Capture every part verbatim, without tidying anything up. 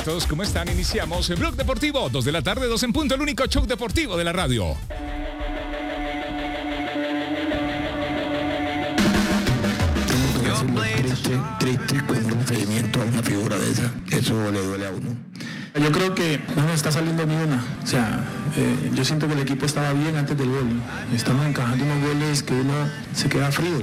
todos, ¿cómo están? Iniciamos en Blog Deportivo, dos de la tarde, dos en punto, el único show deportivo de la radio. Triste, triste cuando un seguimiento a una figura de esa, eso le duele a uno. Yo creo que no nos está saliendo ni una. O sea, eh, yo siento que el equipo estaba bien antes del gol. Estamos encajando unos goles que uno se queda frío.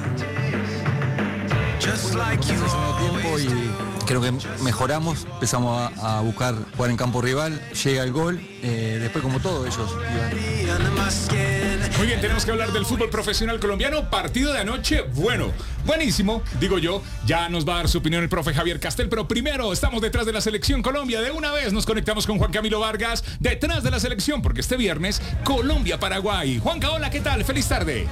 Tiempo y creo que mejoramos, empezamos a, a buscar jugar en campo rival, llega el gol, eh, después como todo ellos iban. Muy bien, tenemos que hablar del fútbol profesional colombiano. Partido de anoche, bueno, buenísimo, digo yo. Ya nos va a dar su opinión el profe Javier Castel, pero primero estamos detrás de la selección Colombia. De una vez nos conectamos con Juan Camilo Vargas, detrás de la selección, porque este viernes Colombia-Paraguay. Juanca, hola, ¿qué tal? Feliz tarde.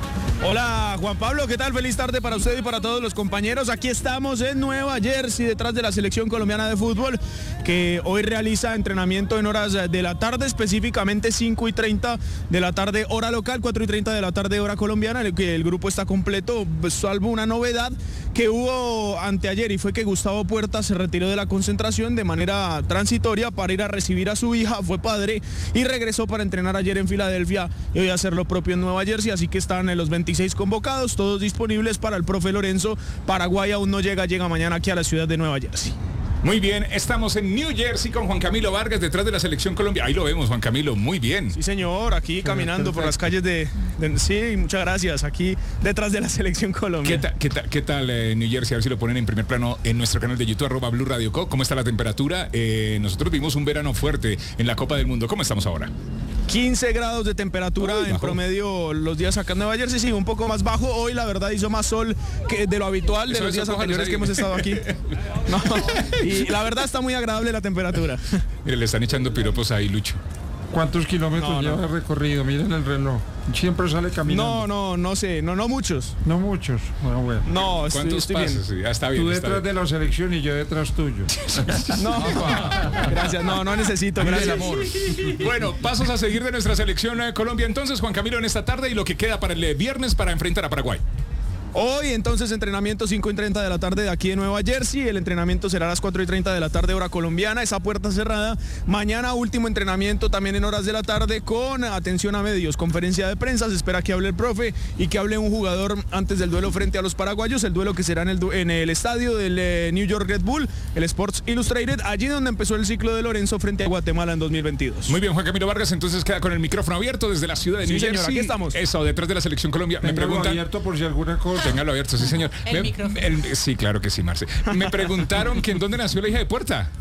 Hola Juan Pablo, ¿qué tal? Feliz tarde para usted y para todos los compañeros. Aquí estamos en Nueva Jersey, detrás de la selección colombiana de fútbol, que hoy realiza entrenamiento en horas de la tarde, específicamente cinco y treinta de la tarde hora local, cuatro y treinta de la tarde hora colombiana, en el que el grupo está completo, salvo una novedad que hubo anteayer, y fue que Gustavo Puerta se retiró de la concentración de manera transitoria para ir a recibir a su hija, fue padre y regresó para entrenar ayer en Filadelfia y hoy hacer lo propio en Nueva Jersey, así que están en los veintiséis convocados, todos disponibles para el profe Lorenzo. Paraguay aún no llega, llega mañana aquí a la ciudad de Nueva Jersey. Muy bien, estamos en New Jersey con Juan Camilo Vargas detrás de la selección Colombia. Ahí lo vemos, Juan Camilo, muy bien. Sí, señor, aquí caminando por las calles de, de... Sí, muchas gracias, aquí detrás de la selección Colombia. ¿Qué, ta, qué, ta, qué tal eh, New Jersey? A ver si lo ponen en primer plano en nuestro canal de YouTube, arroba Blue Radio Co. ¿Cómo está la temperatura? Eh, nosotros vimos un verano fuerte en la Copa del Mundo. ¿Cómo estamos ahora? quince grados de temperatura. Uy, en bajo. Promedio los días acá en Nueva Jersey, sí, un poco más bajo. Hoy la verdad hizo más sol que de lo habitual de eso, los días anteriores que hemos estado aquí. No, y la verdad está muy agradable la temperatura. Mire, le están echando piropos ahí, Lucho. ¿Cuántos kilómetros no, lleva no. recorrido? Miren el reloj. Siempre sale caminando. No, no, no sé, no, no muchos. No muchos. Bueno, bueno. No, estoy, estoy bien. Sí, ya está bien. Tú está detrás bien. de la selección y yo detrás tuyo. No, gracias, no, no necesito, gracias. Amor. Bueno, pasos a seguir de nuestra selección eh, Colombia entonces, Juan Camilo, en esta tarde y lo que queda para el eh, viernes para enfrentar a Paraguay. Hoy entonces entrenamiento cinco y treinta de la tarde de aquí de Nueva Jersey. El entrenamiento será a las cuatro y treinta de la tarde hora colombiana, esa puerta cerrada. Mañana último entrenamiento también en horas de la tarde con atención a medios, conferencia de prensa. Se espera que hable el profe y que hable un jugador antes del duelo frente a los paraguayos. El duelo que será en el, en el estadio del eh, New York Red Bull, el Sports Illustrated, allí donde empezó el ciclo de Lorenzo frente a Guatemala en dos mil veintidós. Muy bien, Juan Camilo Vargas, entonces queda con el micrófono abierto desde la ciudad de sí, New señor, Jersey. Aquí estamos. Eso, detrás de la selección Colombia. Téngalo me preguntan abierto por si alguna cosa. Téngalo abierto, sí, señor. El me, micrófono. El, sí, claro que sí, Marce. Me preguntaron que en dónde nació la hija de Puerta.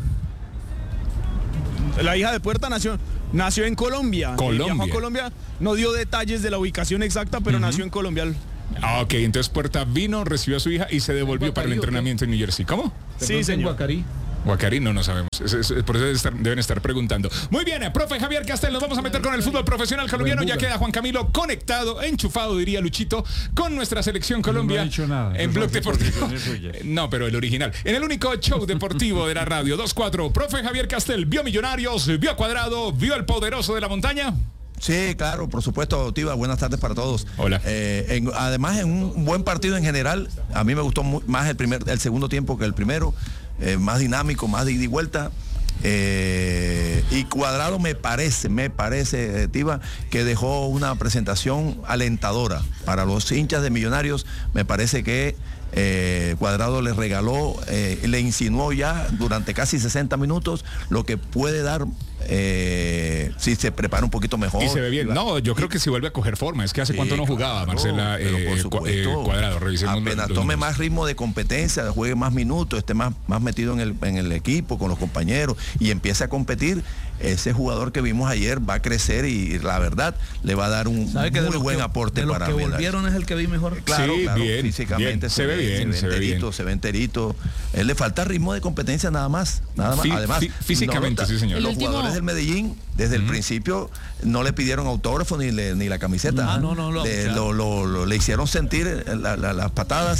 La hija de Puerta nació, nació en Colombia. Colombia. Viajó a Colombia, no dio detalles de la ubicación exacta, pero uh-huh. nació en Colombia. Ah, ok, entonces Puerta vino, recibió a su hija y se devolvió para el entrenamiento en New Jersey. ¿Cómo? Sí, señor. Guacarí. Guacarí no, no sabemos. Es, es, por eso deben estar, deben estar preguntando. Muy bien, eh, profe Javier Castel, nos vamos a meter con el fútbol profesional colombiano. Ya queda Juan Camilo conectado, enchufado, diría Luchito, con nuestra selección Colombia. No he dicho nada. En Blog Deportivo. No, pero el original. En el único show deportivo de la radio. dos cuatro. Profe Javier Castel, ¿vio Millonarios? ¿Vio Cuadrado? ¿Vio el poderoso de la montaña? Sí, claro, por supuesto, Tiva, buenas tardes para todos. Hola. Eh, en, además, en un buen partido en general, a mí me gustó muy, más el primer, el segundo tiempo que el primero, eh, más dinámico, más de ida y vuelta. Eh, y Cuadrado me parece, me parece, Tiva, que dejó una presentación alentadora para los hinchas de Millonarios. Me parece que eh, Cuadrado le regaló, eh, le insinuó ya durante casi sesenta minutos lo que puede dar eh, si se prepara un poquito mejor. Y se ve bien. No, yo creo que si vuelve a coger forma. Es que hace sí, cuánto no jugaba, claro, Marcela eh, por supuesto, eh, Cuadrado. Revisemos apenas los, los tome más ritmo de competencia, juegue más minutos, esté más, más metido en el, en el equipo, con los compañeros y empiece a competir, ese jugador que vimos ayer va a crecer y la verdad le va a dar un muy buen que, aporte de los para que volvieron es el que vi mejor. Claro, sí, claro, bien, físicamente bien. Se, se ve bien, se se ve ve enterito, bien. se ve enterito. Él le falta ritmo de competencia nada más, nada más. Fí, Además, fí, físicamente, no, sí, señor. Los último... jugadores del Medellín desde uh-huh. el principio no le pidieron autógrafo ni, le, ni la camiseta. Ah, no, no, no, le, claro. lo, lo, lo, le hicieron sentir la, la, las patadas.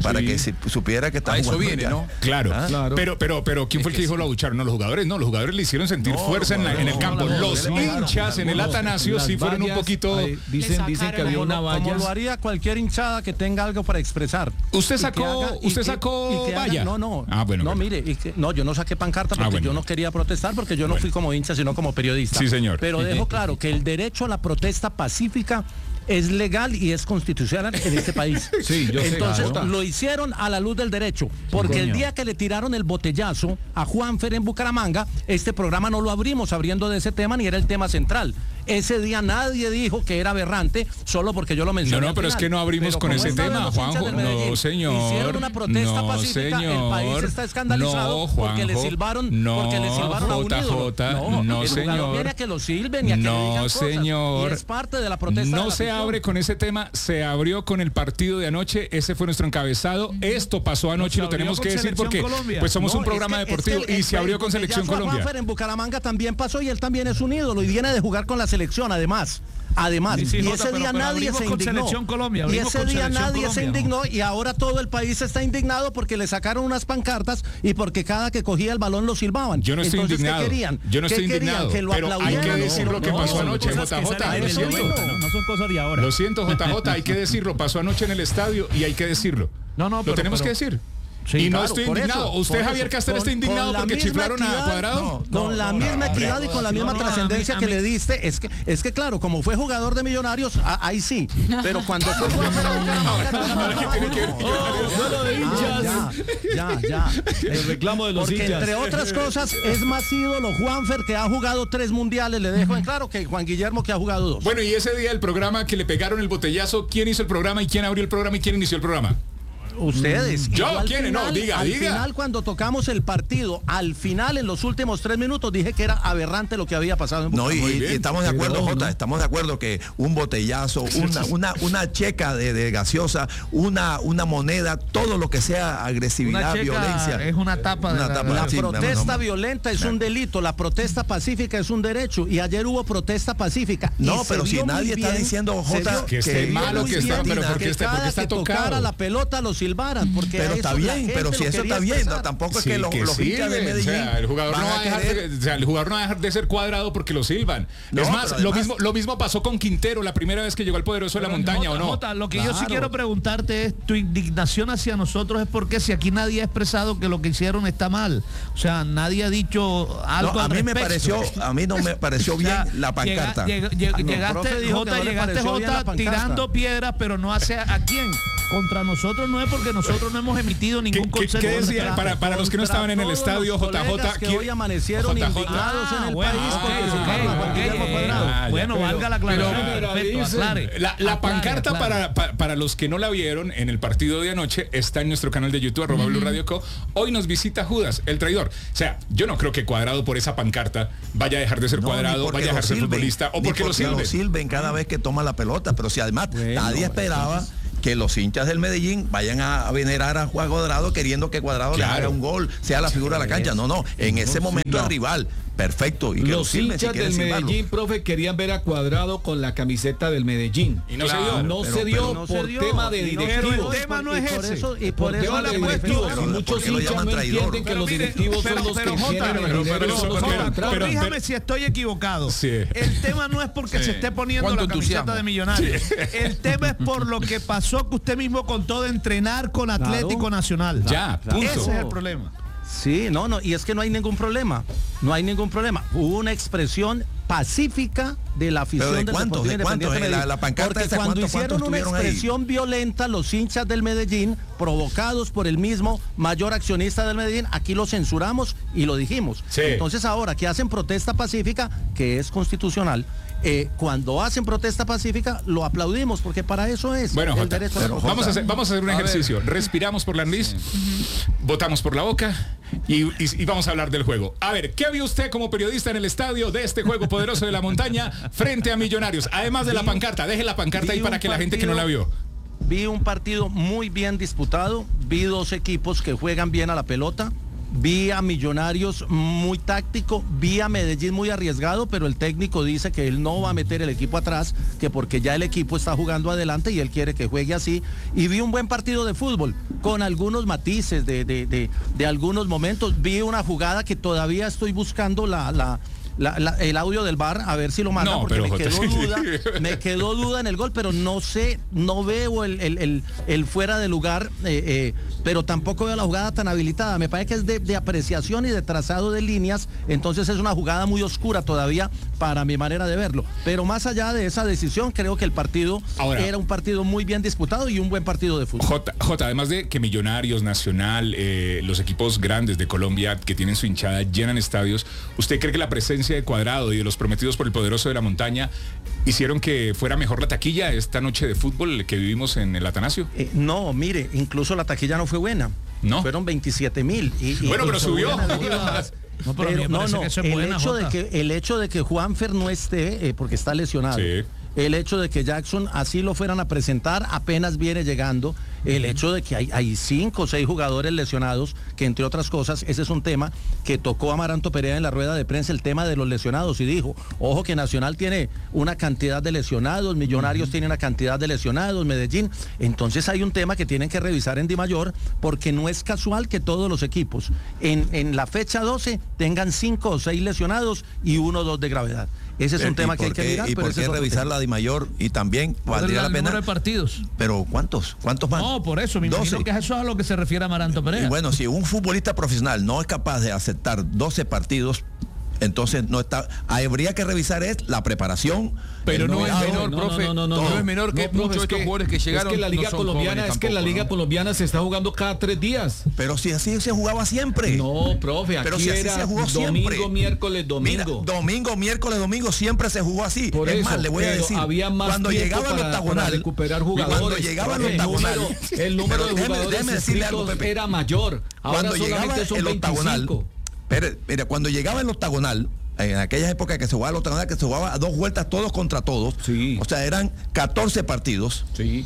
para Sí. que se supiera que está A eso jugando viene, ya. ¿no? Claro, Ah, claro. pero pero pero ¿quién fue el que dijo lo abucharon? No, los jugadores, no, los jugadores le hicieron sentir No, fuerza en, la- en el no, campo. no, no, Los no, no, hinchas en el Algunos, Atanasio las sí fueron un vallas, poquito. ahí dicen, dicen que había una como, valla. como lo haría cualquier hinchada que tenga algo para expresar. ¿Usted Y que sacó- haga- y usted que- sacó y que haga- valla? no, no. Ah, bueno, No, bueno. mire, y que- no, yo no saqué pancarta porque Ah, bueno, yo no bueno. quería protestar porque yo no Bueno. fui como hincha, sino como periodista. Sí, señor. Pero dejo claro que el derecho a la protesta pacífica es legal y es constitucional en este país. Sí, yo sé, Entonces claro. lo hicieron a la luz del derecho, porque el coño. día que le tiraron el botellazo a Juanfer en Bucaramanga, este programa no lo abrimos abriendo de ese tema ni era el tema central. Ese día nadie dijo que era aberrante solo porque yo lo mencioné. No, no, al pero es final. que no abrimos Pero con como ese esta vez tema, los hinchas Juanjo. del Medellín No, señor. Hicieron una protesta No, pacífica, el señor. país está escandalizado No, porque le Juanjo. silbaron, No, porque le silbaron a un J J, ídolo. no, el jugador señor. viene a que lo silben y a que le No, digan cosas, señor. y es parte de la protesta de No la se afición. abre con ese tema, se abrió con el partido de anoche, ese fue nuestro encabezado. Esto pasó anoche y lo tenemos que decir porque pues somos No, un programa es que- deportivo es que el- y se el- abrió con el Selección botellazo a Colombia. Juanfer en Bucaramanga también pasó y él también es un ídolo y viene de jugar con la selección además. Además, Sí, sí, y Jota, ese pero- día pero nadie abrimos se con indignó. Selección Colombia, Y abrimos ese con día Selección nadie se Colombia, indignó y ahora todo el país está indignado porque le sacaron unas pancartas y porque cada que cogía el balón lo silbaban. Yo no estoy Entonces, indignado. ¿qué querían? Yo no ¿Qué estoy querían? indignado, Que lo pero hay que aplaudieran, decir que lo que no, pasó son anoche, cosas que J J. salen en el Lo siento. momento. No, no son cosas de ahora. Lo siento, J J, hay que decirlo, pasó anoche en el estadio y hay que decirlo. No, no, Lo pero- tenemos pero- que decir. Sí, y no claro, estoy por indignado. eso, ¿Usted, por Javier eso. Castel, está Con- indignado con la porque misma chiflaron a equidad, Cuadrado? no, con la misma equidad y con la misma no, no, trascendencia a mí- que a mí- le diste, es que, es que claro, como fue jugador de Millonarios, a- ahí sí, pero cuando fue Juanfer a Bucaramanga, No, lo de hinchas. ya, ya, ya. El reclamo de los Porque hinchas. entre otras cosas, es más ídolo Juanfer, que ha jugado tres mundiales, le dejo en claro, que Juan Guillermo, que ha jugado dos. Bueno, y ese día el programa que le pegaron el botellazo, ¿quién hizo el programa y quién abrió el programa y quién inició el programa? Ustedes. Yo, Y al ¿quiénes? No, final- diga, al diga. final, cuando tocamos el partido, al final, en los últimos tres minutos, dije que era aberrante lo que había pasado en No, y, Bucaramanga. y estamos de acuerdo, Jota, estamos de acuerdo que un botellazo, una, una, una checa de, de gaseosa, una, una moneda, todo lo que sea agresividad, Una checa violencia. es una tapa de Una la- tapa, La sí, protesta no, no. violenta es un delito, la protesta pacífica es un derecho y ayer hubo protesta pacífica. y No, se pero si vio muy nadie está bien, diciendo, se Jota, vio- que se esté vio malo muy que está, bien pero porque que está- cada porque está que tocado. tocara la pelota lo silbaran, porque Pero a está eso la bien, gente pero lo si eso quería está bien, expresar. no, tampoco es Sí, que los, que los hinchas de silben, Medellín o sea, el jugador van no va a a dejar querer- de, o sea, el jugador no va a dejar de ser cuadrado porque lo silban. No, es más, pero lo además- mismo lo mismo pasó con Quintero la primera vez que llegó al poderoso de la montaña, ¿o no? Jota, lo que yo sí Claro. quiero preguntarte es tu indignación hacia nosotros es porque si aquí nadie ha expresado que lo que hicieron está mal. O sea, nadie ha dicho algo No, a al mí me respecto. pareció, a mí no me pareció O bien sea, la pancarta. llega- llega- lleg- No, llegaste, profe dijo que Jota, no le llegaste pareció bien la Jota pancarta. tirando piedras, pero no hacia a quién. Contra nosotros no es porque nosotros no hemos emitido ¿Qué, ningún qué- concepto. qué decía? contra- Para, para los que no Contra estaban en el todos estadio, los J J, colegas que ¿quién- hoy amanecieron J J? indignados en el bueno, país porque ok, silbaron a ok, Juan ok, Guillermo eh, Cuadrado. Ah, ya. Bueno, valga la aclaración. pero- perfecto, pero aclare. La, la Aclare, pancarta aclare. para, pa- para los que no la vieron en el partido de anoche está en nuestro canal de YouTube, arroba Blue Radio Co. Hoy nos visita Judas, el traidor. O sea, yo no creo que Cuadrado por esa pancarta vaya a dejar de ser No, Cuadrado, ni porque vaya a lo dejar de ser silben, futbolista o ni porque lo silben. silben cada vez que toma la pelota, pero si además nadie esperaba que los hinchas del Medellín vayan a, a venerar a Juan Cuadrado queriendo que Cuadrado Claro. le haga un gol, sea la figura de la cancha. No, no, en ese momento el rival, perfecto. Y que lo Los silben si hinchas quieren del silbarlo. Medellín, profe, querían ver a Cuadrado con la camiseta del Medellín. Y no se Claro, dio. No Pero- se dio pero no se por dio, tema de y no- directivos. Pero el tema no y es por ese. eso- y Por por eso tema la de manifestaron. directivos. Claro, Y muchos porque lo hinchas llaman no traidor. entienden que Pero los mire, directivos pero- son los pero que Jota, generan pero- el dinero pero- y son los pero- que pero- contratan. pero- Corríjame si estoy equivocado. Sí. El tema no es porque Sí. se esté poniendo ¿Cuánto la camiseta entusiasmo? de Millonarios. El tema es por lo que pasó que usted mismo contó de entrenar con Atlético Nacional. Ya, punto. Ese es el problema. Sí, no, no, y es que no hay ningún problema, no hay ningún problema. Hubo una expresión pacífica de la afición ¿Pero de del cuántos? Deportivo ¿De cuántos? Independiente Eh, la- Medellín. la pancarta Porque esa, cuando ¿cuántos- hicieron cuántos una estuvieron ahí? expresión violenta los hinchas del Medellín, provocados por el mismo mayor accionista del Medellín, aquí lo censuramos y lo dijimos. Sí. Entonces ahora que hacen protesta pacífica, que es constitucional, eh, cuando hacen protesta pacífica lo aplaudimos porque para eso es Bueno, el Jota, derecho a la pero protesta. vamos a hacer, vamos a hacer un ejercicio. Respiramos por la nariz, botamos por la boca y, y- y vamos a hablar del juego. A ver, ¿qué vio usted como periodista en el estadio de este juego poderoso de la montaña frente a Millonarios? Además de la Vi- pancarta, deje la pancarta ahí vi para un que la gente que no la partido- vio. Vi un partido muy bien disputado, vi dos equipos que juegan bien a la pelota, vi a Millonarios muy táctico, vi a Medellín muy arriesgado, pero el técnico dice que él no va a meter el equipo atrás, que porque ya el equipo está jugando adelante y él quiere que juegue así. Y vi un buen partido de fútbol, con algunos matices de, de, de, de algunos momentos. Vi una jugada que todavía estoy buscando la... la La, la, el audio del V A R, a ver si lo mandan, no, porque pero, me quedó Jota, duda, me quedó duda en el gol, pero no sé, no veo el, el, el, el fuera de lugar, eh, eh, pero tampoco veo la jugada tan habilitada. Me parece que es de, de apreciación y de trazado de líneas, entonces es una jugada muy oscura todavía para mi manera de verlo. Pero más allá de esa decisión, creo que el partido Ahora, era un partido muy bien disputado y un buen partido de fútbol. Jota, Jota además de que Millonarios, Nacional, eh, los equipos grandes de Colombia que tienen su hinchada llenan estadios, ¿usted cree que la presencia de Cuadrado y de los prometidos por el poderoso de la montaña hicieron que fuera mejor la taquilla esta noche de fútbol que vivimos en el Atanasio? Eh, no, mire, incluso la taquilla no fue buena. No. Fueron veintisiete mil. Y, bueno, y, pero y subió. No, pero, pero no, no, que el, buena, hecho de que, el hecho de que Juanfer no esté, eh, porque está lesionado, sí. El hecho de que Jackson así lo fueran a presentar, apenas viene llegando, el hecho de que hay, hay cinco o seis jugadores lesionados, que entre otras cosas, ese es un tema que tocó Amaranto Perea en la rueda de prensa, el tema de los lesionados, y dijo, ojo que Nacional tiene una cantidad de lesionados, Millonarios uh-huh. tiene una cantidad de lesionados, Medellín, entonces hay un tema que tienen que revisar en Dimayor, porque no es casual que todos los equipos en, en la fecha doce tengan cinco o seis lesionados y uno o dos de gravedad. Ese es un tema que hay que mirar. ¿Y por qué revisar la Dimayor? Y también valdría la pena. De partidos. Pero ¿cuántos? ¿Cuántos más? No, por eso, me imagino que eso es a lo que se refiere Amaranto Perea. Y bueno, si un futbolista profesional no es capaz de aceptar doce partidos, entonces no está, habría que revisar es la preparación. Pero no es menor, no, profe, no, no, no, no, no es menor que no, muchos de estos que, jugadores que llegaron. Es que la Liga no Colombiana, es que la Liga ¿no? Colombiana se está jugando cada tres días. Pero si así se jugaba siempre. No, profe, aquí pero si era así se jugó domingo, siempre. miércoles, domingo. Mira, domingo, miércoles, domingo siempre se jugó así. Por es eso, más, le voy a decir, había más cuando llegaba el octagonal, recuperar jugadores, cuando llegaba el octagonal, el número de jugadores déjeme decirle algo, Pepe. Era mayor. Ahora cuando llegaba el octagonal, pero, mira, cuando llegaba el octagonal, en aquellas épocas que se jugaba el octagonal, que se jugaba a dos vueltas todos contra todos, sí. O sea, eran catorce partidos. Sí.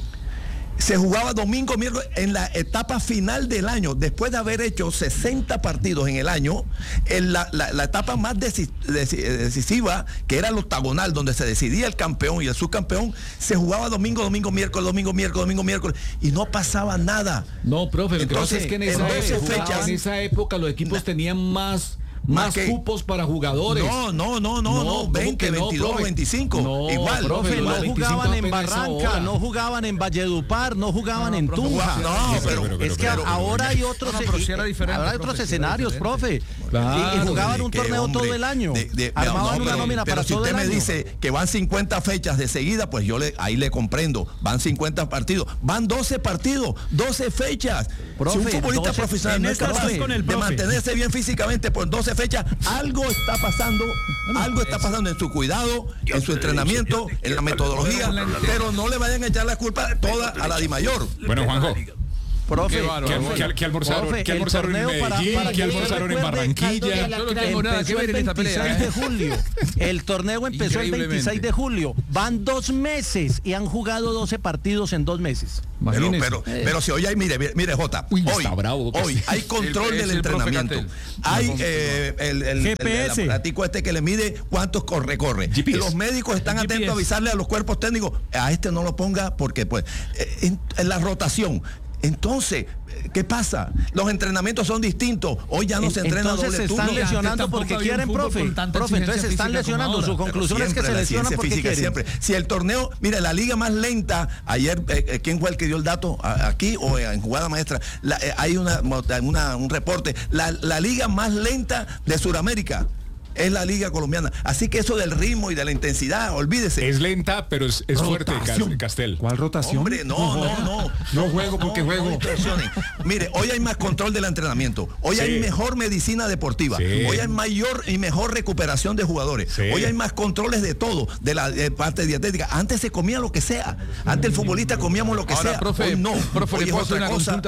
Se jugaba domingo, miércoles, en la etapa final del año, después de haber hecho sesenta partidos en el año, en la, la, la etapa más decis, decisiva, que era el octagonal, donde se decidía el campeón y el subcampeón, se jugaba domingo, domingo, miércoles, domingo, miércoles, domingo, miércoles, y no pasaba nada. No, profe, lo que pasa es que en esa, en época, fechas, en esa época los equipos tenían más... Más que, cupos para jugadores. No, no, no, no, no, veinte, no, veintidós, profe. veinticinco. No, igual. Profe, no jugaban en Barranca, no jugaban en Valledupar, no jugaban no, en Tunja. No, es pero, que, pero, es que pero, ahora hay otros, no, no, si ahora hay otros profe, escenarios, profe. Claro, y, y jugaban un que, torneo hombre, todo el año. De, de, Armaban no, una pero, nómina pero para si todo usted el me año. dice que van cincuenta fechas de seguida, pues yo le, ahí le comprendo. Van cincuenta partidos. Van doce partidos, doce fechas. Profe, si un futbolista doce, profesional no es capaz de mantenerse bien físicamente por doce fechas, algo está pasando, no, algo está pasando en su cuidado, en su entrenamiento, en la metodología, pero no le vayan a echar la culpa toda a la Dimayor. Bueno, Juanjo. Profe, ¿qué, qué almorzaron, profe, ¿qué almorzaron en Medellín? Para, para ¿Qué almorzaron en Barranquilla? Yo no tengo nada que ver en esta pelea. veintiséis de julio. El torneo empezó el veintiséis de julio. Van dos meses y han jugado doce partidos en dos meses. Pero, pero, eh. pero si hoy hay, mire, mire, Jota, Uy, hoy, bravo, hoy hay control el, del el entrenamiento. Hay eh, el, el, G P S. el aparatico este que le mide cuántos corre, corre. G P S. Los médicos están atentos G P S. A avisarle a los cuerpos técnicos, a este no lo ponga porque pues en, en la rotación. Entonces, ¿qué pasa? Los entrenamientos son distintos. Hoy ya no se entrena entonces doble se turno. están lesionando porque quieren, profe. Profe, entonces se están lesionando. Su conclusión es que se lesionan porque física, quieren. Siempre. Si el torneo, mira, la liga más lenta, ayer, eh, ¿quién fue el que dio el dato? Aquí o en jugada maestra, la, eh, hay una, una, un reporte. La, la liga más lenta de Sudamérica es la liga colombiana. Así que eso del ritmo y de la intensidad, olvídese. Es lenta, pero es, es fuerte, Castel. ¿Cuál rotación? Hombre, no, no, no. No juego porque no, juego. No, mire, hoy hay más control del entrenamiento. Hoy sí. hay mejor medicina deportiva. Sí. Hoy hay mayor y mejor recuperación de jugadores. Sí. Hoy hay más controles de todo, de la de parte dietética. Antes se comía lo que sea. Antes el futbolista comíamos lo que Ahora, sea. Profe, hoy no. Profe, hoy ¿le puedo hacer una cosa. consulta?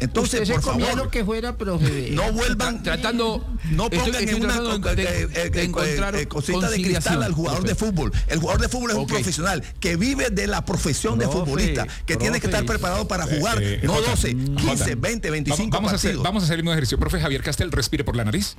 Entonces, Usted por se comía favor, lo que fuera, profe. no vuelvan Tratando, no estoy- pongan estoy en una tratando co- de- eh, eh, de eh, encontrar eh, cosita de cristal conciliación, al jugador de profe. fútbol. El jugador de fútbol es un Ok. profesional que vive de la profesión de Profe, futbolista, que tiene que profe. estar preparado para jugar, Eh, eh, no Jota, doce, Jota. quince, veinte, veinticinco vamos, a hacer, partidos. vamos a hacer el mismo ejercicio. Profe Javier Castel, respire por la nariz.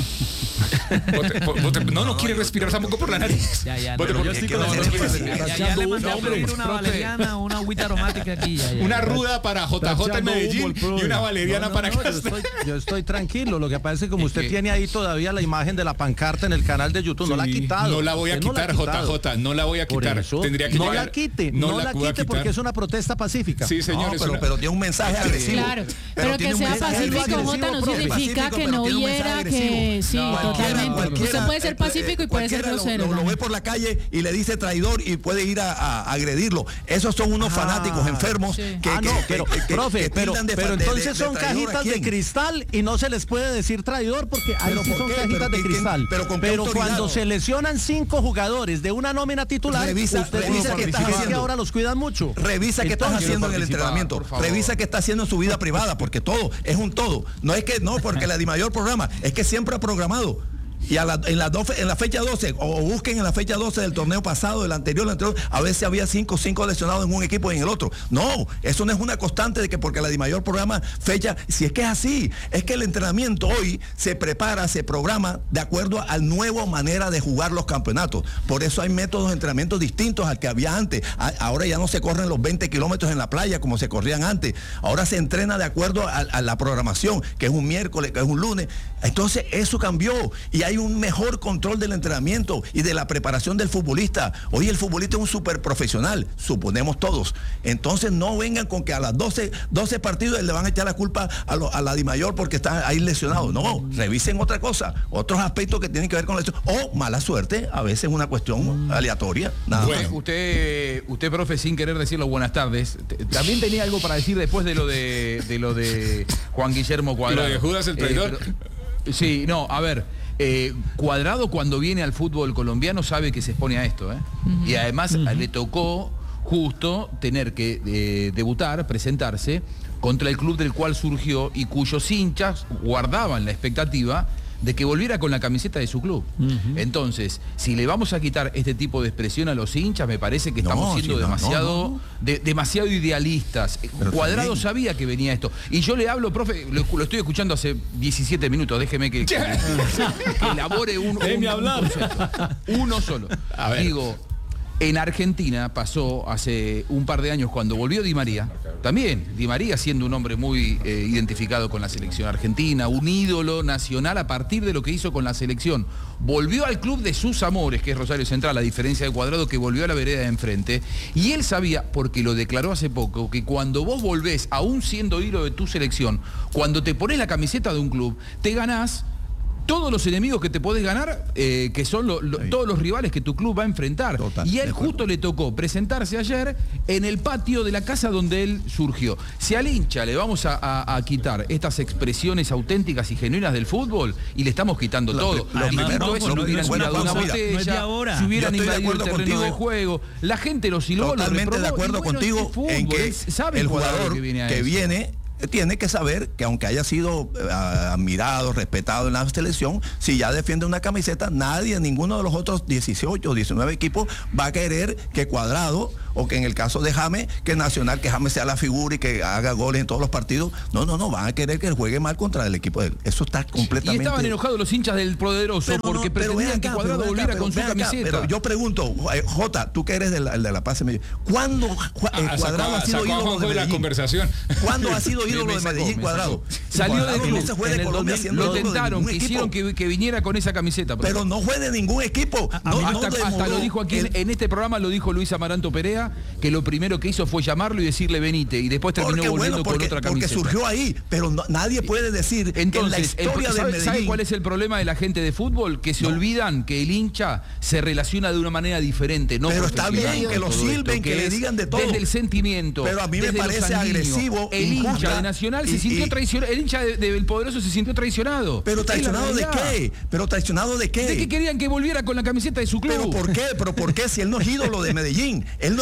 Bote- bo- bote- no, no quiere respirar tampoco por la nariz. Ya, ya, Bote no, por- yo es estoy que con no los tiene dos. que Ya, ser- ya, ya le mandé a Hombre, freír una profe. valeriana, una agüita aromática aquí. Ya, ya. Una ruda para J J en echando humo Medellín el profe. y una valeriana No, no, para no, yo, Castel. estoy, yo estoy tranquilo. Lo que pasa es que como Es usted que- tiene ahí todavía la imagen de la pancarta en el canal de YouTube, no la ha Sí, quitado. No la voy a Usted no la ha quitar, quitado. J J, no la voy a Por quitar. eso, Tendría que no llegar- la quite, no, la puedo quite quitar. porque es una protesta pacífica. Sí, señor, No, es pero, una- pero tiene un mensaje agresivo. Claro, pero, tiene que un sea mensaje pacífico, agresivo, Jota, no profe. significa Pacífico, que pero no tiene un mensaje hubiera agresivo. que... Sí, Cualquiera- totalmente. cualquiera- Usted puede ser eh, pacífico y puede ser cualquiera lo- grosero. Lo, lo ¿no? ve por la calle y le dice traidor y puede ir a, a- a agredirlo. Esos son unos Ah, fanáticos enfermos sí. que, ah, que- no, que- pero, que- que- profe, que pero, tildan de pero fa- de- entonces de- de son traidor a cajitas de quién. cristal y no se les puede decir traidor porque ahí ¿Pero sí por son qué? cajitas ¿Pero de quién- cristal. pero con qué Pero autoridad? cuando se lesionan cinco jugadores de una nómina titular, Revisa- usted revisa dice qué que, estás es que haciendo. ahora los cuidan mucho. Revisa qué estás Entonces, haciendo en el participar, entrenamiento. por favor. Revisa qué está haciendo en su vida privada, porque todo es un todo. No es que no, porque la DiMayor programa, es que siempre ha programado. Y a la, en, la doce, en la fecha doce, o, o busquen en la fecha doce del torneo pasado, del anterior, del anterior, a veces había cinco, cinco lesionados en un equipo y en el otro. No, eso no es una constante de que porque la DiMayor programa fecha, si es que es así, es que el entrenamiento hoy se prepara, se programa de acuerdo a la nueva manera de jugar los campeonatos. Por eso hay métodos de entrenamiento distintos al que había antes. A, ahora ya no se corren los veinte kilómetros en la playa como se corrían antes. Ahora se entrena de acuerdo a, a la programación, que es un miércoles, que es un lunes. Entonces eso cambió y hay un mejor control del entrenamiento y de la preparación del futbolista. Hoy el futbolista es un súper profesional, suponemos todos. Entonces no vengan con que a las doce, doce partidos le van a echar la culpa a, lo, a la DiMayor porque están ahí lesionados. No, revisen otra cosa, otros aspectos que tienen que ver con la lesión. O mala suerte, a veces es una cuestión aleatoria. Nada Bueno, más. usted, usted, profe, sin querer decirlo, buenas tardes. T- También tenía algo para decir después de lo de, de lo de Juan Guillermo Cuadrado. ¿Lo de Judas el traidor? Eh, pero- sí, no, a ver. eh, Cuadrado cuando viene al fútbol colombiano sabe que se expone a esto, ¿eh? Y además le tocó justo tener que eh, debutar, presentarse contra el club del cual surgió y cuyos hinchas guardaban la expectativa de que volviera con la camiseta de su club. Uh-huh. Entonces, si le vamos a quitar este tipo de expresión a los hinchas, me parece que estamos no, siendo sí, no, demasiado, no, no. De, demasiado idealistas. Pero Cuadrado también. sabía que venía esto. Y yo le hablo, profe, lo, lo estoy escuchando hace diecisiete minutos, déjeme que, que, que elabore un, un, un concepto. Uno solo. A ver. Digo, en Argentina pasó hace un par de años cuando volvió Di María, también Di María siendo un hombre muy eh, identificado con la selección argentina, un ídolo nacional a partir de lo que hizo con la selección. Volvió al club de sus amores, que es Rosario Central, a diferencia de Cuadrado que volvió a la vereda de enfrente. Y él sabía, porque lo declaró hace poco, que cuando vos volvés, aún siendo ídolo de tu selección, cuando te pones la camiseta de un club, te ganás todos los enemigos que te podés ganar, eh, que son lo, lo, todos los rivales que tu club va a enfrentar. Total, y a él justo le tocó presentarse ayer en el patio de la casa donde él surgió. Si al hincha le vamos a, a, a quitar estas expresiones auténticas y genuinas del fútbol, y le estamos quitando Lo- todo. lo primero, No, eso lo no hubieran primero, tirado una Juanjo, mira, botella, no es de ahora. si hubieran Yo estoy de invadido el acuerdo terreno contigo. de juego, la gente lo silbó, lo Totalmente reprobó, de acuerdo y bueno, contigo es fútbol, en que él sabe el Cuadrado jugador que viene a que eso. viene tiene que saber que aunque haya sido eh, admirado, respetado en la selección, si ya defiende una camiseta, nadie, ninguno de los otros dieciocho o diecinueve equipos va a querer que Cuadrado, o que en el caso de James, que Nacional, que James sea la figura y que haga goles en todos los partidos. No, no, no, van a querer que él juegue mal contra el equipo de él. Eso está completamente... Y estaban enojados los hinchas del Poderoso Pero porque no, pero pretendían ven que acá, Cuadrado pero ven volviera acá, con su pero ven acá, camiseta. Pero yo pregunto, eh, Jota, tú que eres de la, de la Paz Medellín, ¿cuándo eh, Ah, Cuadrado sacó- ha sido sacó a ídolo Juanjo de de la Medellín? conversación. ¿Cuándo ha sido ídolo Me de sacó, Medellín me Cuadrado? sacó. Salió Cuadrado del club. no se fue de En el Colombia dos mil siendo lo ídolo de tentaron, ningún quisieron equipo. que, que viniera con esa camiseta. profe. Pero no fue de ningún equipo. No, hasta, no hasta demoró. lo dijo aquí en, El- en este programa, lo dijo Luis Amaranto Perea, que lo primero que hizo fue llamarlo y decirle venite, y después terminó Porque, volviendo bueno, porque, con otra porque camiseta. surgió ahí, pero no- nadie puede decir Entonces, que en la historia el- de ¿sabe, Medellín... ¿sabe cuál es el problema de la gente de fútbol? Que se No. olvidan que el hincha se relaciona de una manera diferente, no Pero está profesional bien que con lo todo silben, esto, que le es digan de todo. Desde el sentimiento. Pero a mí me desde lo parece sanguíneo. agresivo, El injusta, hincha de Nacional y- se sintió y- traicionado. El hincha de- del Poderoso se sintió traicionado. Pero Es la traicionado de realidad. qué? Pero traicionado de qué? De que querían que volviera con la camiseta de su club. ¿Pero por qué? ¿Pero por qué? Si él no es ídolo de Medellín. Él no es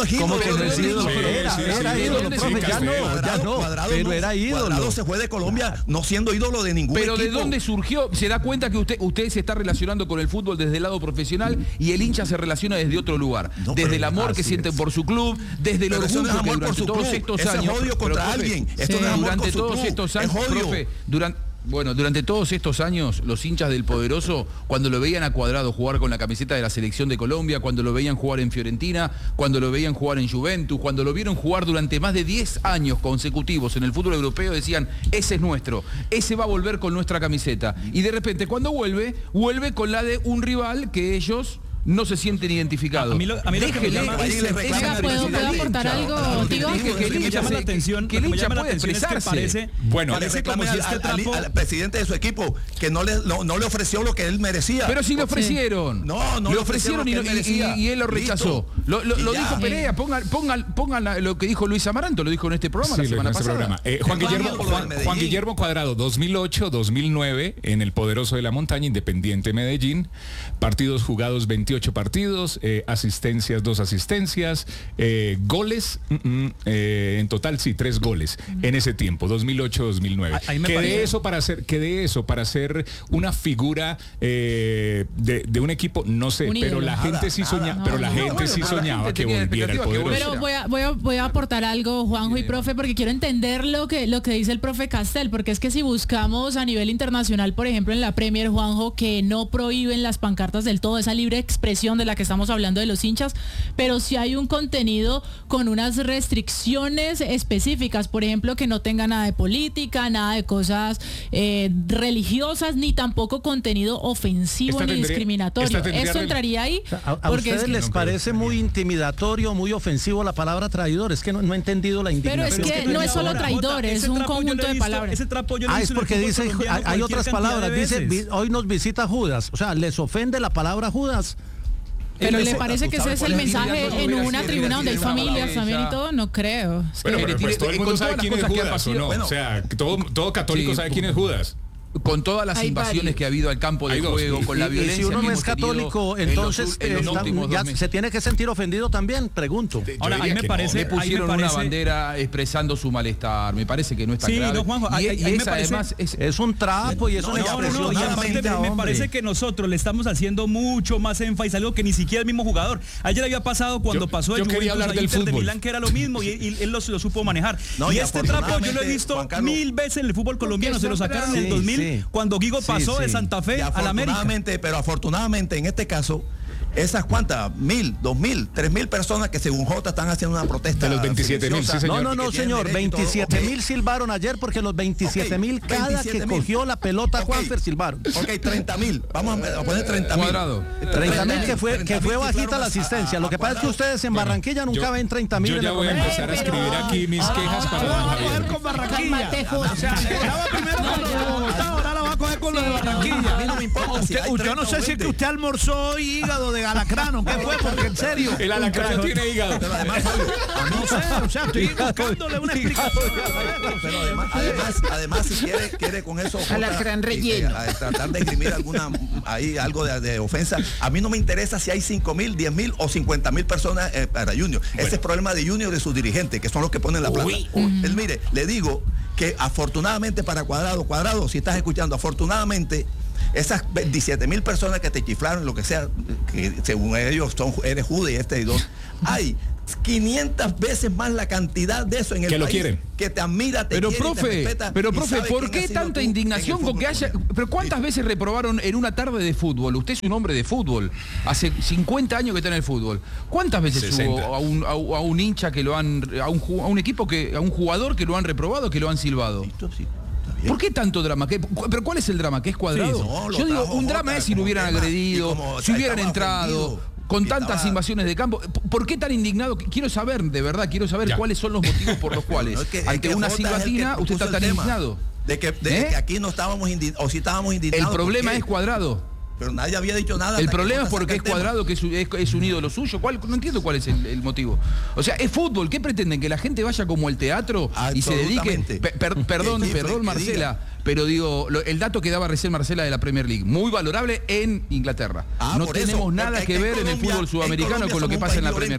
es ídolo. ¿Cómo que no es ídolo? Sí, Era, sí, era sí, ídolo, sí, profe, sí, ya no, Castel. ya no, Cuadrado pero no, era ídolo. Cuadrado se fue de Colombia no siendo ídolo de ningún Pero equipo. ¿de dónde surgió? Se da cuenta que usted, usted se está relacionando con el fútbol desde el lado profesional y el hincha se relaciona desde otro lugar. No, desde pero el amor que así siente es. por su club, desde el Pero eso orgullo no es que amor por durante su todos club, estos eso es años. odio pero, contra profe, alguien, esto sí, no es amor durante con su todos club, estos es años, odio. profe, durante Bueno, durante todos estos años, los hinchas del Poderoso, cuando lo veían a Cuadrado jugar con la camiseta de la selección de Colombia, cuando lo veían jugar en Fiorentina, cuando lo veían jugar en Juventus, cuando lo vieron jugar durante más de diez años consecutivos en el fútbol europeo, decían, ese es nuestro, ese va a volver con nuestra camiseta. Y de repente, cuando vuelve, vuelve con la de un rival que ellos no se sienten identificados. A mí lo, a mí lo que me llama, Venga, ¿puedo, ¿puedo aportar algo, tío? Que el hincha llama la atención, que el lo que hincha llama la puede atención es que expresarse. parece, Bueno, parece como si este al, trapo... al, al presidente de su equipo que no le, no, no le ofreció lo que él merecía. Pero sí le ofrecieron. No, no le le ofrecieron ofrecieron y, lo que él y- merecía. y él lo rechazó. Listo. Lo, lo- Y lo ya. dijo Perea, pongan, pongan, pongan la- lo que dijo Luis Amaranto, lo dijo en este programa Sí, la lo semana en este pasada. programa. Eh, Juan, Juan Guillermo, Guillermo Juan, Medellín. Juan Guillermo Cuadrado, dos mil ocho dos mil nueve, en el Poderoso de la Montaña, Independiente Medellín. Partidos jugados, veintiocho partidos, eh, asistencias, dos asistencias, eh, goles, mm, mm, eh, en total sí, tres goles en ese tiempo, dos mil ocho dos mil nueve. Ahí me Que de parece- eso para ser, que de eso para ser una figura eh, de, de un equipo, no sé, Un pero ídolo. la gente sí Nada, soñaba, nada. pero la No, gente bueno, sí pero la soñaba gente que tenía volviera el expectativas que Poderoso. Pero voy a, voy, a, voy a aportar algo, Juanjo y profe, porque quiero entender lo que, lo que dice el profe Castel, porque es que si buscamos a nivel internacional, por ejemplo, en la Premier, Juanjo, que no prohíben las pancartas del todo, esa libre expresión de la que estamos hablando de los hinchas, pero si hay un contenido con unas restricciones específicas, por ejemplo, que no tenga nada de política, nada de cosas eh, religiosas, ni tampoco contenido ofensivo Esta ni tendría- discriminatorio. esta tendría ¿Esto rel- entraría ahí? O sea, ¿A, a Porque es ustedes que- les parece muy intimidatorio, muy ofensivo la palabra traidor? Es que no, no he entendido la Pero indignación. es que no es solo traidor, es un conjunto de palabras. Ese trapo yo lo he Ah, es visto en el porque fútbol dice, colombiano hay, hay cualquier otras cantidad palabras, de dice, veces. vi- hoy nos visita Judas. O sea, ¿les ofende la palabra Judas? Pero Él le es- parece que ¿tú ese sabes es el cuál es el mensaje liderazgo? en Mira, una sí, tribuna mira, donde hay sí, una familias palabra. también y todo, no creo. Es que- Bueno, pero tiene- pues todo el con mundo todas sabe las quién es cosas que ha Judas, ¿o no? pasado- O sea, todo, todo católico Sí, sabe quién es Judas. Con todas las Hay invasiones varios. que ha habido al campo de Hay dos. juego, Y- con la Y- y violencia si uno que no es hemos tenido católico, en los entonces ul- en los eh, está- últimos ya dos meses. se tiene que sentir ofendido también, pregunto. Yo Ahora, diría ahí me que no. parece- Le ahí me pusieron parece- una bandera expresando su malestar. Me parece que no es tan Sí, grave. no, Juanjo, y ahí- y ahí me esa parece- además es, Es un trapo y es No, una no, No, no, expresión. no, y aparte Afortunadamente, me, me hombre. parece que nosotros le estamos haciendo mucho más énfasis, algo que ni siquiera el mismo jugador. Ayer había pasado cuando Yo- pasó el yo quería Juventus hablar a del Inter de fútbol. Milán, que era lo mismo, y, y él lo, lo supo manejar. No, y y este trapo yo lo he afortunadamente, visto Juan Carlos- mil veces en el fútbol colombiano, se lo sacaron en el Sí, dos mil, sí. cuando Guigo Sí, pasó de sí. Santa Fe Y a la América. afortunadamente, pero afortunadamente en este caso, esas cuantas, mil, dos mil, tres mil personas que según Jota están haciendo una protesta. De los veintisiete mil, silenciosa, sí, señor. No, no, no, que tienen señor. derecho y todo, veintisiete mil ok. silbaron ayer porque los veintisiete mil Ok, cada veintisiete que mil. cogió la pelota Ok. Juanfer silbaron. Ok, treinta mil. Vamos a poner treinta mil. Cuadrado. treinta mil que fue, que fue bajita la a- asistencia. a- Lo que a pasa es que Cuadrado. ustedes en Barranquilla nunca Yo- ven treinta mil. Yo ya voy a empezar a escribir aquí mis quejas para don Javier. con Barranquilla. Cálmate, Juan. O sea, estaba primero con lo de Bogotá, ahora la va a coger con lo de Barranquilla. A mí no me importa si Usted- hay yo treinta no o sé si es que veinte. usted almorzó hoy hígado de galacrano. ¿Qué fue? Porque en serio. El alacrán tiene hígado. Pero además, Fabio, No sé, o sea, estoy buscándole una explicación. pero además, además, además, si quiere, quiere con eso Jota, Alacrán y- relleno. eh, a- tratar de esgrimir alguna ahí algo de, de ofensa. A mí no me interesa si hay cinco mil, diez mil o cincuenta mil personas eh, para Junior. Ese es problema de Junior y de sus dirigentes, que son los que ponen la plata. Él, mire, le digo que afortunadamente para Cuadrado, Cuadrado, si estás escuchando, afortunadamente esas veintisiete mil personas que te chiflaron, lo que sea, que según ellos son, eres Judas y este y dos, hay quinientas veces más la cantidad de eso en el Que lo país quieren. que te admira, te Pero quiere, te profe, respeta pero y profe, sabe ¿por quién qué has sido tanta tú en indignación el con que fútbol haya... colombiano? Pero ¿cuántas veces reprobaron en una tarde de fútbol? Usted es un hombre de fútbol, hace cincuenta años que está en el fútbol. ¿Cuántas veces sesenta. hubo a un, a, a un hincha que lo han... A un, ju- a un equipo que... A un jugador que lo han reprobado, que lo han silbado? Listo, sí, está bien. ¿Por qué tanto drama? ¿Qué- ¿Pero cuál es el drama? ¿Que es Cuadrado? Sí, no, lo Yo digo, trajo un drama Jota es si lo como hubieran tema, agredido, y como si hubieran estaba entrado, ofendido, con y tantas estaba- invasiones de campo. ¿Por qué tan indignado? Quiero saber, de verdad, quiero saber Ya. cuáles son los motivos por los cuales, No, es que- es ante que una Jota es el que silbatina, usted propuso está el tan tema. indignado. De que, de ¿Eh? que aquí no estábamos indignados, o sí estábamos El indignados. problema ¿por qué? es Cuadrado. Pero nadie había dicho nada. El hasta que problema Jota es porque saca es el tema. Cuadrado, que es, es, es un ídolo suyo. ¿Cuál? No entiendo cuál es el, el motivo. O sea, es fútbol. ¿Qué pretenden? ¿Que la gente vaya como al teatro y se dedique? Absolutamente. Pe- per- perdón, Que chifle, perdón, que Marcela. diga. Pero digo, lo- el dato que daba recién Marcela de la Premier League, muy valorable en Inglaterra. Ah, no por eso, tenemos porque nada aquí que en ver en el Colombia- fútbol en sudamericano Colombia con lo que somos un pasa en la país Premier violento. League.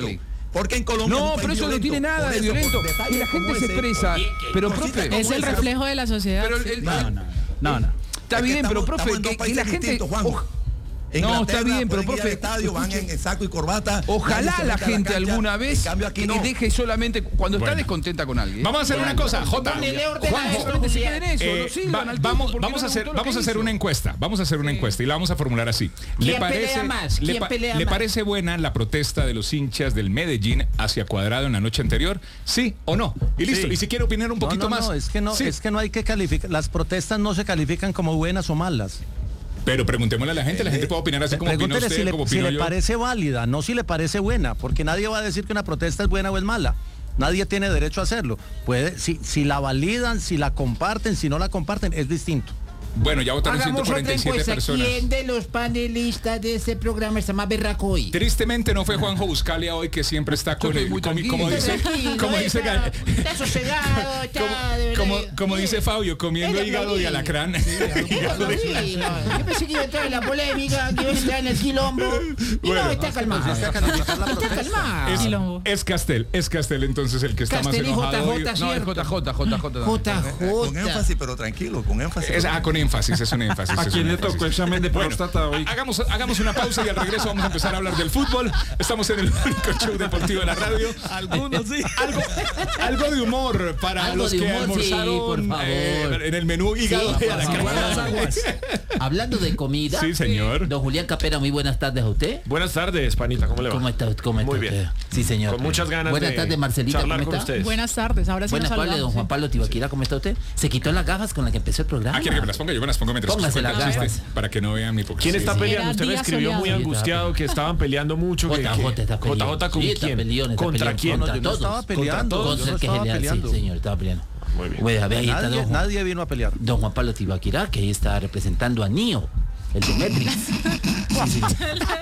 Porque en Colombia No, es un pero país eso no violento. tiene nada Por de eso, violento. por detalles Y la gente como se ese, expresa. Pero, cositas profe, como Es el esa. reflejo de la sociedad. Pero sí. el- No, no, no, no. Está Es que bien, estamos- pero profe, estamos en dos que, que países la gente. distintos, Juan. Oj- Inglaterra No, está bien, pero pueden ir al profe, estadio, van en, en saco y corbata. Ojalá nadie se la mete a gente cancha. alguna vez En cambio aquí que no. deje solamente cuando está Bueno. descontenta con alguien. Vamos a hacer una cosa, Jota. Juanjo, solamente se queda en eso, Eh, no sigan va- al tipo, vamos porque vamos no a le hacer gustó lo vamos que a hacer hizo. una encuesta, vamos a hacer una encuesta y la vamos a formular así. ¿Quién pelea más? le, ¿Quién pa- pelea ¿le más? parece buena la protesta de los hinchas del Medellín hacia Cuadrado en la noche anterior? ¿Sí o no? Y listo. Sí. Y si quiere opinar un No, poquito no, más. no, es que no, sí. es que no hay que calificar. Las protestas no se califican como buenas o malas. Pero preguntémosle a la gente, la gente puede opinar así como opina Pregúntele usted, si le, como si opino le yo. parece válida, no si le parece buena, porque nadie va a decir que una protesta es buena o es mala. Nadie tiene derecho a hacerlo. Puede, si, si la validan, si la comparten, si no la comparten, es distinto. Bueno, ya votaron Hagamos ciento otra cuarenta y siete encuesta. personas. ¿Quién de los panelistas de este programa está más berraco hoy? Tristemente no fue Juanjo Buscalia hoy, que siempre está con estoy el, muy con- tranquilo. como dice, Tranquilo, como dice, está, Ga- está sosegado, está de como, verdad. como Sí. dice Fabio, comiendo Era hígado de bien. alacrán. Algo así, no. Yo pensé que iba a entrar en la polémica, que iba a estar en el quilombo. Y Bueno. no, está calmado. Está calificar la Está protesta. calmado. Es, Quilombo. es Castel, es Castel entonces el que está Castel y más enojado. J J, hoy. No, es cierto. J J, J J. también. J Con J. énfasis, pero tranquilo, con énfasis. Es- ah, con énfasis, es un énfasis. ¿A es quién un le énfasis. tocó examen de Bueno, próstata hoy? hagamos, hagamos una pausa y al regreso vamos a empezar a hablar del fútbol. Estamos en el único show deportivo de la radio. Algunos sí. Algo, algo de humor para Algo los de que humor, sí, almorzaron por favor. eh, en el menú hígado Sí, de por alacrán. favor. Hablando de comida. Sí, señor. Don Julián Capera, muy buenas tardes a usted. Buenas tardes, panita, ¿cómo le va? ¿Cómo está, cómo está Muy bien. usted? Sí, señor. Con muchas ganas Buenas de tardes, Marcelita, charlar ¿cómo con está? ustedes. Buenas tardes, ahora sí Buenas nos tardes, don saludamos, Juan sí. Pablo Tibaquira, ¿cómo está usted? Se quitó las gafas con las que empezó el programa. Ah, quiere que me las ponga, yo me las pongo mientras Póngase usted las cuenta el gafas. chiste, para que no vean mi hipocresía. ¿Quién está sí. peleando? Era Usted me día escribió soleado. muy Sí, angustiado que estaban peleando mucho. que- J J que- está peleando. J J con Sí, está quién? peleón, está ¿Contra peleón. quién? Contra yo no estaba todos. peleando, Contra yo no el que estaba general, peleando. sí, señor, estaba peleando. Muy bien. Bueno, a ver, ahí está Nadie, don Juan, nadie vino a pelear. don Juan Pablo Tibaquira, que ahí está representando a Neo, el de Matrix. Sí, señor.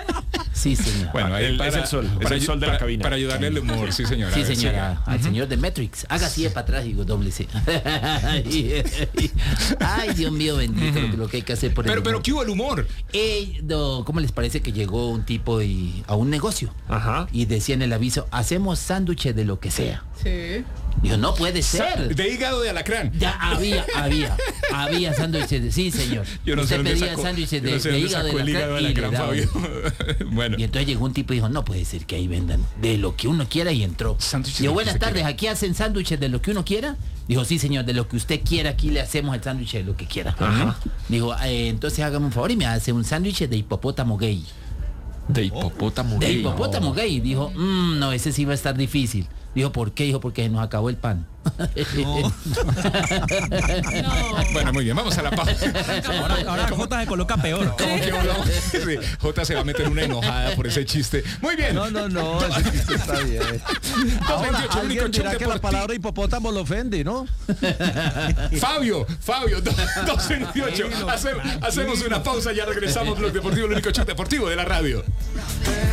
Sí, señor. Bueno, ahí El- para, es el sol, es para el ayu- sol de la para- cabina. Para ayudarle al humor, sí, señora. Sí, A ver, señora, siga. al señor de Matrix. Haga así de para atrás y digo doble C. Ay, Dios mío, bendito, lo, que- lo que hay que hacer por el Pero, pero, humor. ¿qué hubo el humor? Eh, no, ¿cómo les parece que llegó un tipo y, a un negocio? Ajá. Y decía en el aviso, hacemos sándwiches de lo que sea. Sí. Dijo, no puede Sa- ser. De hígado de alacrán. Ya había, había, había sándwiches de, sí señor. Yo no sé Usted dónde pedía sacó, sándwiches yo de, no sé de dónde hígado sacó de el hígado de alacrán y le alacrán, daban. Fabio. Bueno. Y entonces llegó un tipo y dijo, no puede ser que ahí vendan de lo que uno quiera y entró. Sándwiches Dijo, de lo que buenas se tardes, quiera. aquí hacen sándwiches de lo que uno quiera. Dijo, sí señor, de lo que usted quiera, aquí le hacemos el sándwich de lo que quiera. Dijo, eh, entonces hágame un favor y me hace un sándwich de hipopótamo gay. De hipopótamo De gay. hipopótamo gay. Dijo, "Mm, no, ese sí va a estar difícil. Dijo, ¿por qué? Dijo, porque se nos acabó el pan. Bueno, muy bien, vamos a la pausa. Ahora, ahora Jota se coloca peor. ¿Cómo que hablamos? Sí, Jota se va a meter una enojada por ese chiste. Muy bien. No, no, no, ese chiste está bien. Ahora, veintiocho, único alguien show dirá que la deportivo. palabra hipopótamo lo ofende, ¿no? Fabio, Fabio, do- doce veintiocho. Hacemos, hacemos una pausa, ya regresamos. Blog Deportivo, el único show deportivo de la radio.